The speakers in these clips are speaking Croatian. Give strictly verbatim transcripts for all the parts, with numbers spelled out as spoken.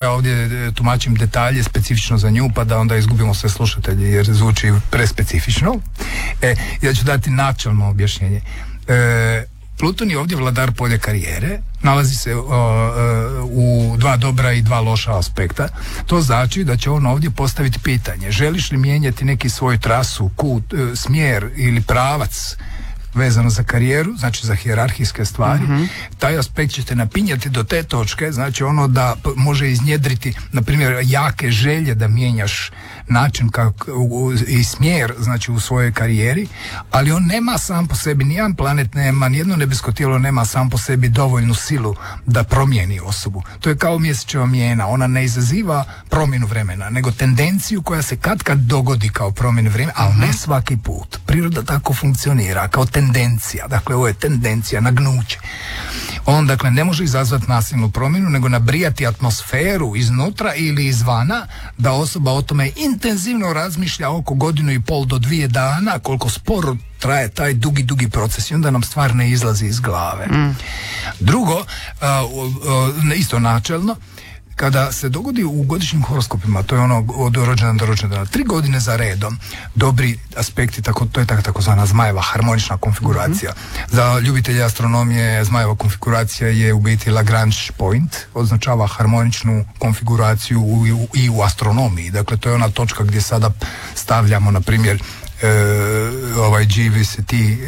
ja ovdje tumačim detalje specifično za nju, pa da onda izgubimo sve slušatelje jer zvuči prespecifično. E, ja ću dati načelno objašnjenje. E, Pluton je ovdje vladar polja karijere, nalazi se uh, uh, u dva dobra i dva loša aspekta. To znači da će on ovdje postaviti pitanje: želiš li mijenjati neki svoj trasu, kut, uh, smjer ili pravac vezano za karijeru, znači za hijerarhijske stvari. Mm-hmm. Taj aspekt će te napinjati do te točke, znači ono da p- može iznjedriti, na primjer, jake želje da mijenjaš način kako, u, i smjer, znači u svojoj karijeri, ali on nema sam po sebi, nijedan planet nema, nijedno nebesko tijelo nema sam po sebi dovoljnu silu da promijeni osobu. To je kao mjesečeva mijena, ona ne izaziva promjenu vremena, nego tendenciju koja se kad kad dogodi kao promjenu vremena, ali ne svaki put. Priroda tako funkcionira, kao tendencija, dakle ovo je tendencija, nagnuće. On dakle ne može izazvati nasilnu promjenu, nego nabrijati atmosferu iznutra ili izvana da osoba o tome intenzivno razmišlja oko godinu i pol do dvije dana, koliko sporo traje taj dugi, dugi proces i onda nam stvar ne izlazi iz glave. Mm. Drugo, uh, uh, isto načelno, kada se dogodi u godišnjim horoskopima, to je ono od rođendana do rođendana, tri godine za redom, dobri aspekti, tako, to je tako, takozvana Zmajeva harmonična konfiguracija. Mm-hmm. Za ljubitelje astronomije Zmajeva konfiguracija je u biti Lagrange point, označava harmoničnu konfiguraciju u, u, i u astronomiji. Dakle, to je ona točka gdje sada stavljamo, na primjer, E, ovaj G V C T e,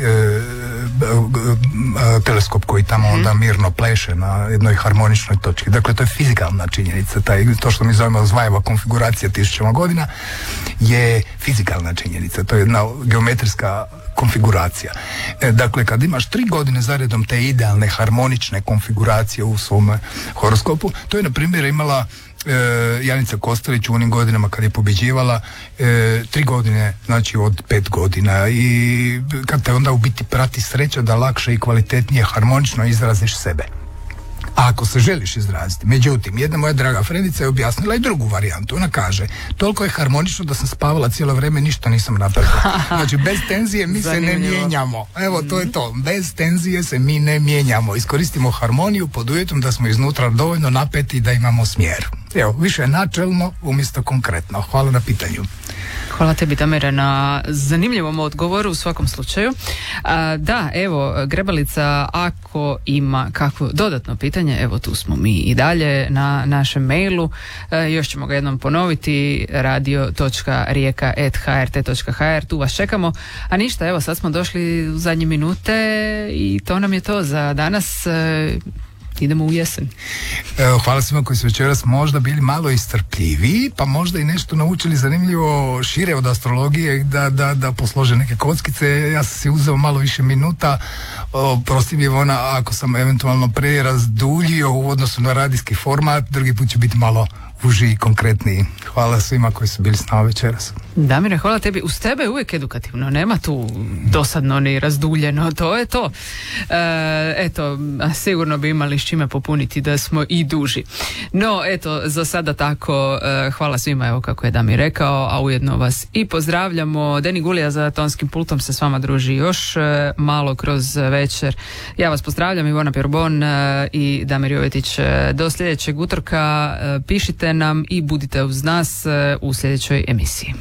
teleskop koji tamo onda mirno pleše na jednoj harmoničnoj točki. Dakle, to je fizikalna činjenica. Taj, to što mi zovemo Zmajeva konfiguracija tisućama godina je fizikalna činjenica. To je jedna geometrijska konfiguracija. E, dakle, kad imaš tri godine zaredom te idealne harmonične konfiguracije u svom horoskopu, to je na primjer imala E, Janica Kostelić u onim godinama kad je pobjeđivala e, tri godine, znači od pet godina, i kad te onda u biti prati sreća da lakše i kvalitetnije harmonično izraziš sebe, ako se želiš izraziti. Međutim, jedna moja draga Fredica je objasnila i drugu varijantu. Ona kaže, toliko je harmonično da sam spavala cijelo vrijeme, ništa nisam napravila. Znači, bez tenzije mi se ne mijenjamo. Evo, to je to. Bez tenzije se mi ne mijenjamo. Iskoristimo harmoniju pod uvjetom da smo iznutra dovoljno napeti da imamo smjer. Evo, više načelno umjesto konkretno. Hvala na pitanju. Hvala tebi, Damire, na zanimljivom odgovoru u svakom slučaju. A, da, evo, Grebalica, ako ima kakvo dodatno pitanje, evo tu smo mi i dalje na našem mailu. E, još ćemo ga jednom ponoviti, radio točka rijeka at h r t točka h r, tu vas čekamo. A ništa, evo, sad smo došli u zadnje minute i to nam je to za danas. E, idemo u jesen. Evo, hvala svima koji su večeras možda bili malo istrpljiviji, pa možda i nešto naučili zanimljivo šire od astrologije, da, da, da poslože neke kockice. Ja sam si uzeo malo više minuta, prosti mi je ona ako sam eventualno prerazdulio u odnosu na radijski format, drugi put će biti malo uži i konkretniji. Hvala svima koji su bili s nama večeras. Damire, hvala tebi. Uz tebe je uvijek edukativno, nema tu dosadno ni razduljeno, to je to. E, eto, sigurno bi imali s čime popuniti da smo i duži. No, eto, za sada tako, e, hvala svima, evo kako je Damir rekao, a ujedno vas i pozdravljamo. Deni Gulija za tonskim pultom se s vama druži još e, malo kroz večer. Ja vas pozdravljam, Ivona Pirbon e, i Damir Jovetić. Do sljedećeg utorka e, pišite nam i budite uz nas e, u sljedećoj emisiji.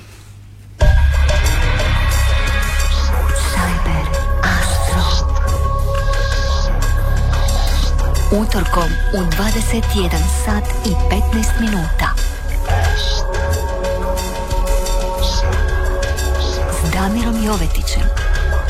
Utorkom u dvadeset jedan sat i petnaest minuta s Damirom Jovetićem.